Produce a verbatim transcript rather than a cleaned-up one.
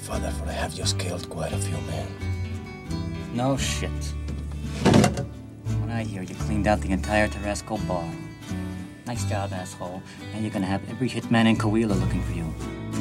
Father, for I have just killed quite a few men. No shit. When I hear you cleaned out the entire Tarasco bar. Nice job, asshole. Now you're gonna have every hitman in Coahuila looking for you.